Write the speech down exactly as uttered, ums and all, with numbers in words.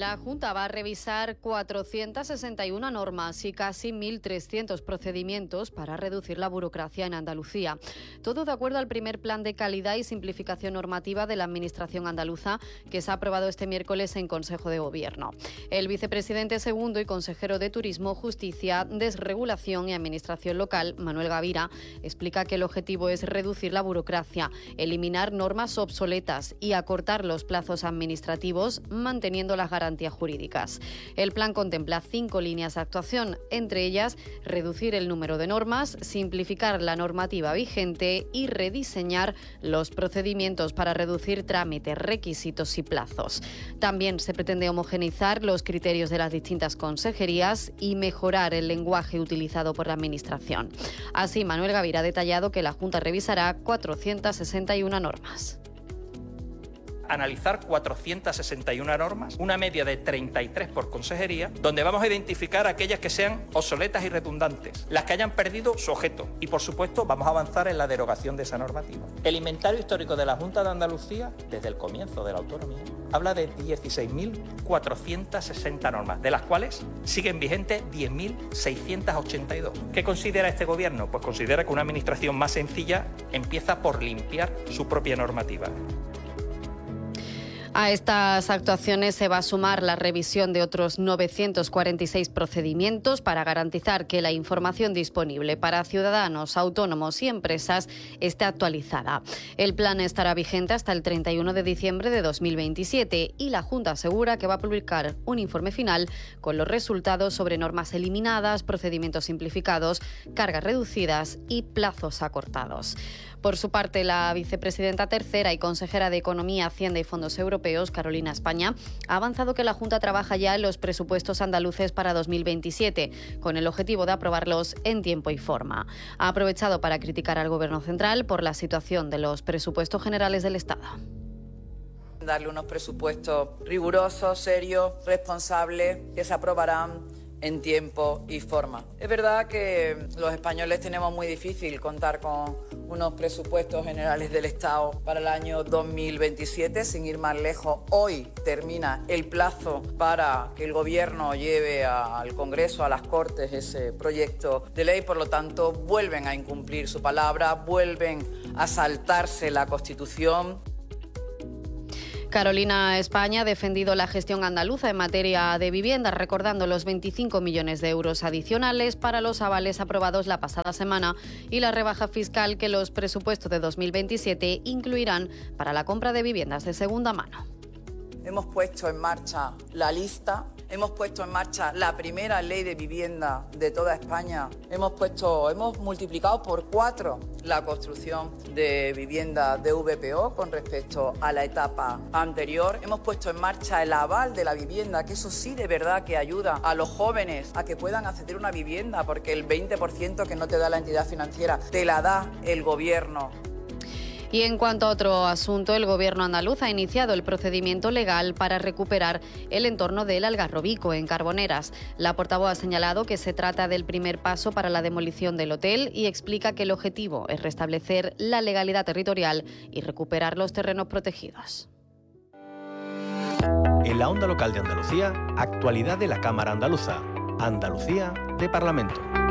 La Junta va a revisar cuatrocientas sesenta y una normas y casi mil trescientos procedimientos para reducir la burocracia en Andalucía. Todo de acuerdo al primer plan de calidad y simplificación normativa de la Administración andaluza, que se ha aprobado este miércoles en Consejo de Gobierno. El vicepresidente segundo y consejero de Turismo, Justicia, Desregulación y Administración Local, Manuel Gavira, explica que el objetivo es reducir la burocracia, eliminar normas obsoletas y acortar los plazos administrativos, manteniendo las garantías jurídicas. El plan contempla cinco líneas de actuación, entre ellas reducir el número de normas, simplificar la normativa vigente y rediseñar los procedimientos para reducir trámites, requisitos y plazos. También se pretende homogeneizar los criterios de las distintas consejerías y mejorar el lenguaje utilizado por la Administración. Así, Manuel Gavira ha detallado que la Junta revisará cuatrocientas sesenta y una normas. Analizar cuatrocientas sesenta y una normas, una media de treinta y tres por consejería, donde vamos a identificar aquellas que sean obsoletas y redundantes, las que hayan perdido su objeto y, por supuesto, vamos a avanzar en la derogación de esa normativa. El inventario histórico de la Junta de Andalucía, desde el comienzo de la autonomía, habla de dieciséis mil cuatrocientas sesenta normas, de las cuales siguen vigentes diez mil seiscientas ochenta y dos. ¿Qué considera este Gobierno? Pues considera que una administración más sencilla empieza por limpiar su propia normativa. A estas actuaciones se va a sumar la revisión de otros novecientos cuarenta y seis procedimientos para garantizar que la información disponible para ciudadanos, autónomos y empresas esté actualizada. El plan estará vigente hasta el treinta y uno de diciembre de dos mil veintisiete y la Junta asegura que va a publicar un informe final con los resultados sobre normas eliminadas, procedimientos simplificados, cargas reducidas y plazos acortados. Por su parte, la vicepresidenta tercera y consejera de Economía, Hacienda y Fondos Europeos, Carolina España, ha avanzado que la Junta trabaja ya en los presupuestos andaluces para dos mil veintisiete, con el objetivo de aprobarlos en tiempo y forma. Ha aprovechado para criticar al Gobierno central por la situación de los presupuestos generales del Estado. Darle unos presupuestos rigurosos, serios, responsables, que se aprobarán en tiempo y forma. Es verdad que los españoles tenemos muy difícil contar con unos presupuestos generales del Estado para el año dos mil veintisiete. Sin ir más lejos, hoy termina el plazo para que el Gobierno lleve al Congreso, a las Cortes, ese proyecto de ley. Por lo tanto, vuelven a incumplir su palabra, vuelven a saltarse la Constitución. Carolina España ha defendido la gestión andaluza en materia de vivienda, recordando los veinticinco millones de euros adicionales para los avales aprobados la pasada semana y la rebaja fiscal que los presupuestos de dos mil veintisiete incluirán para la compra de viviendas de segunda mano. Hemos puesto en marcha la lista, hemos puesto en marcha la primera ley de vivienda de toda España, hemos puesto, hemos multiplicado por cuatro la construcción de vivienda de V P O con respecto a la etapa anterior, hemos puesto en marcha el aval de la vivienda, que eso sí de verdad que ayuda a los jóvenes a que puedan acceder a una vivienda, porque el veinte por ciento que no te da la entidad financiera te la da el Gobierno. Y en cuanto a otro asunto, el Gobierno andaluz ha iniciado el procedimiento legal para recuperar el entorno del Algarrobico, en Carboneras. La portavoz ha señalado que se trata del primer paso para la demolición del hotel y explica que el objetivo es restablecer la legalidad territorial y recuperar los terrenos protegidos. En la onda local de Andalucía, actualidad de la Cámara Andaluza. Andalucía de Parlamento.